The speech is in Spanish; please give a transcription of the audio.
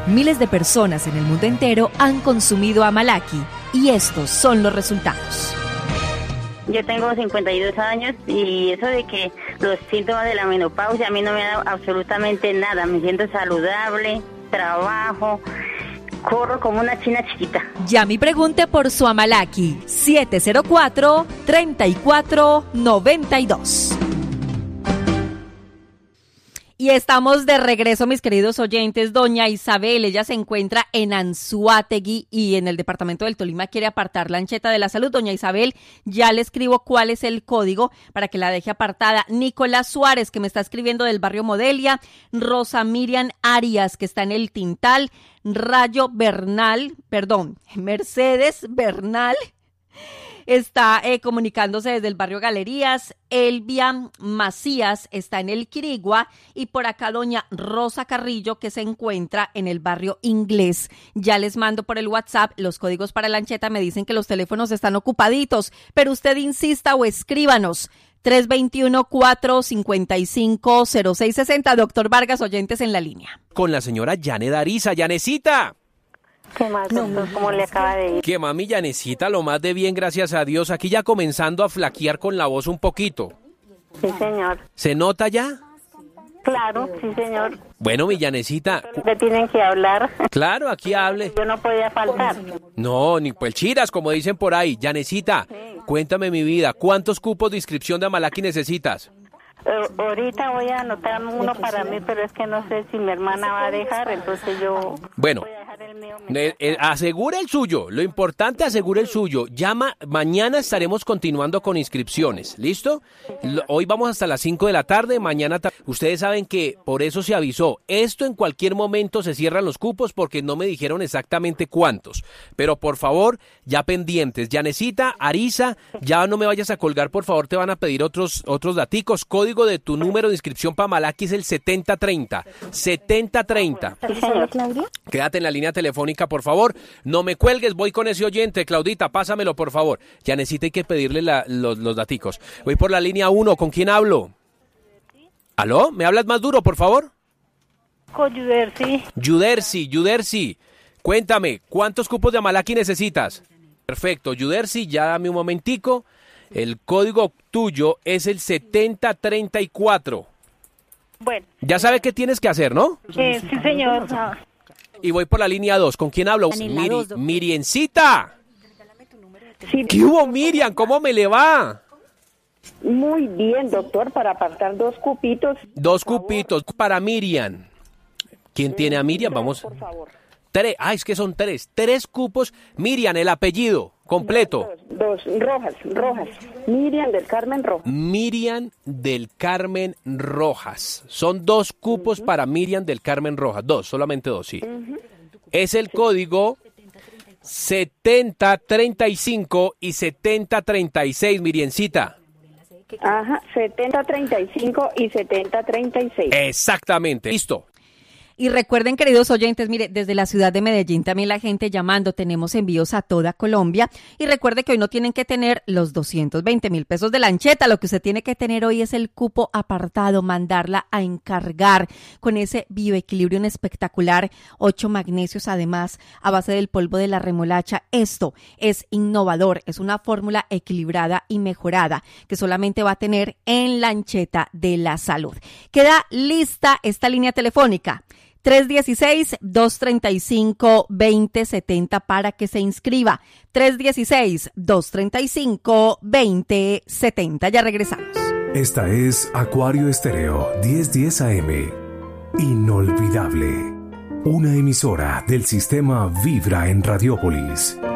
Miles de personas en el mundo entero han consumido Amalaki y estos son los resultados. Yo tengo 52 años y eso de que los síntomas de la menopausia a mí no me da absolutamente nada. Me siento saludable, trabajo, corro como una china chiquita. Llame y pregunte por su Amalaki, 704-3492. Y estamos de regreso, mis queridos oyentes. Doña Isabel, ella se encuentra en Anzoátegui y en el departamento del Tolima quiere apartar la ancheta de la salud. Doña Isabel, ya le escribo cuál es el código para que la deje apartada. Nicolás Suárez, que me está escribiendo del barrio Modelia. Rosa Miriam Arias, que está en el Tintal. Mercedes Bernal está comunicándose desde el barrio Galerías. Elvia Macías está en el Quirigua y por acá doña Rosa Carrillo, que se encuentra en el barrio Inglés. Ya les mando por el WhatsApp los códigos para la ancheta. Me dicen que los teléfonos están ocupaditos, pero usted insista o escríbanos. 321-455-0660. Doctor Vargas, oyentes en la línea. Con la señora Yanet Ariza. Yanecita. ¿Qué más, doctor? ¿Cómo le acaba de ir? Que mami Yanecita, lo más de bien, gracias a Dios. Aquí ya comenzando a flaquear con la voz un poquito. Sí, señor. ¿Se nota ya? Claro, sí, señor. Bueno, mi Yanecita. ¿Le tienen que hablar? Claro, aquí hable. Yo no podía faltar. No, ni pues chiras, como dicen por ahí. Yanecita, cuéntame mi vida, ¿cuántos cupos de inscripción de Amalaki necesitas? Ahorita voy a anotar uno para mí, pero es que no sé si mi hermana va a dejar, entonces yo... Bueno, voy a dejar el mío. asegura el suyo, lo importante asegura el suyo. Llama, mañana estaremos continuando con inscripciones, ¿listo? Hoy vamos hasta las 5 de la tarde, mañana ustedes saben que por eso se avisó. Esto en cualquier momento se cierran los cupos porque no me dijeron exactamente cuántos. Pero por favor, ya pendientes. Yanecita, Ariza, ya no me vayas a colgar, por favor, te van a pedir otros daticos. Código de tu número de inscripción para Amalaki es el 7030. 7030. Claudia? Quédate en la línea telefónica, por favor. No me cuelgues, voy con ese oyente. Claudita, pásamelo, por favor. Ya necesito que pedirle los daticos. Voy por la línea 1. ¿Con quién hablo? ¿Aló? ¿Me hablas más duro, por favor? Con Yudersi. Yudersi. Cuéntame, ¿cuántos cupos de Amalaki necesitas? Perfecto, Yudersi, ya dame un momentico. El código tuyo es el 7034. Bueno. Ya sabe qué tienes que hacer, ¿no? Sí, señor. Y voy por la línea 2. ¿Con quién hablo? Miriencita. Sí. ¿Qué hubo, Miriam? ¿Cómo me le va? Muy bien, doctor, para apartar 2 cupitos. 2 cupitos para Miriam. ¿Quién tiene a Miriam? Vamos. Por favor. 3. Es que son 3. 3 cupos. Miriam, el apellido completo. Dos. Rojas. Miriam del Carmen Rojas. Miriam del Carmen Rojas. Son 2 cupos para Miriam del Carmen Rojas. 2, solamente 2, sí. Es el código 7035 y 7036, Miriencita. Ajá, 7035 y 7036. Exactamente. Listo. Y recuerden, queridos oyentes, mire, desde la ciudad de Medellín también la gente llamando, tenemos envíos a toda Colombia. Y recuerde que hoy no tienen que tener los 220,000 pesos de la ancheta, lo que usted tiene que tener hoy es el cupo apartado, mandarla a encargar con ese bioequilibrio espectacular, 8 magnesios además, a base del polvo de la remolacha. Esto es innovador, es una fórmula equilibrada y mejorada que solamente va a tener en la ancheta de la salud. Queda lista esta línea telefónica. 316-235-2070 para que se inscriba. 316-235-2070. Ya regresamos. Esta es Acuario Estéreo 1010 AM. Inolvidable. Una emisora del sistema Vibra en Radiópolis.